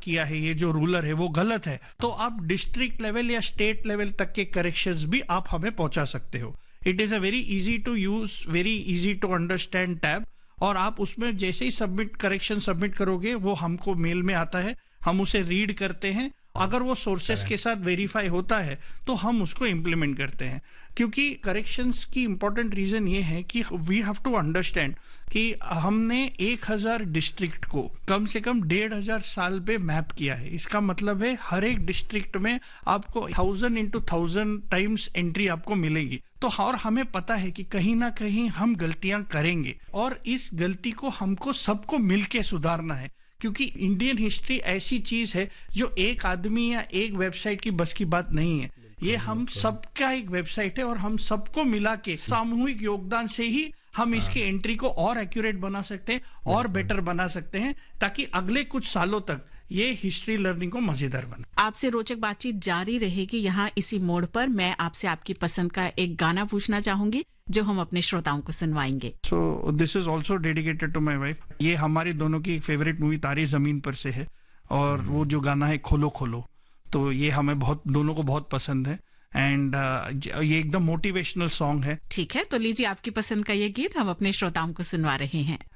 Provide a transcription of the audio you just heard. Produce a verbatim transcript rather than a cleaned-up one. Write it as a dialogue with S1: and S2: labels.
S1: किया है, ये जो रूलर है वो गलत है, तो आप डिस्ट्रिक्ट लेवल या स्टेट लेवल तक के करेक्शंस भी आप हमें पहुंचा सकते हो। It is a very easy to use, very easy to understand tab, और आप उसमें जैसे ही सबमिट करेक्शन सबमिट करोगे वो हमको मेल में आता है, हम उसे रीड करते हैं, अगर वो सोर्सेस के साथ वेरीफाई होता है तो हम उसको इम्प्लीमेंट करते हैं। क्योंकि करेक्शंस की इंपॉर्टेंट रीजन ये है कि वी हैव टू अंडरस्टैंड कि हमने एक हजार डिस्ट्रिक्ट को कम से कम डेढ़ हजार साल पे मैप किया है। इसका मतलब है हर एक डिस्ट्रिक्ट में आपको thousand into thousand times entry आपको मिलेगी। तो और हमें पता है कि कहीं ना कहीं हम गलतियां करेंगे, और इस गलती को हमको सबको मिलके सुधारना है। क्योंकि इंडियन हिस्ट्री ऐसी चीज है जो एक आदमी या एक वेबसाइट की बस की बात नहीं है, ये हम सबका एक वेबसाइट है, और हम सबको मिला के सामूहिक योगदान से ही हम इसकी एंट्री को और एक्यूरेट बना सकते हैं और बेटर बना सकते हैं, ताकि अगले कुछ सालों तक ये हिस्ट्री लर्निंग को मजेदार बने।
S2: आपसे रोचक बातचीत जारी रहेगी यहाँ इसी मोड़ पर। मैं आपसे आपकी पसंद का एक गाना पूछना चाहूंगी जो हम अपने श्रोताओं को सुनवाएंगे।
S1: So this is also dedicated to my wife. ये हमारी दोनों की फेवरेट मूवी तारे जमीन पर से है, और वो जो गाना है खोलो खोलो, तो ये हमें बहुत, दोनों को बहुत पसंद है, एंड uh, ये एकदम मोटिवेशनल सॉन्ग है।
S2: ठीक है, तो लीजिए आपकी पसंद का ये गीत हम अपने श्रोताओं को सुनवा रहे हैं।